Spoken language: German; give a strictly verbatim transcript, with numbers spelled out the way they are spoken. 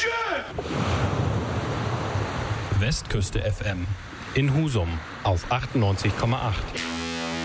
Westküste F M in Husum auf achtundneunzig Komma acht.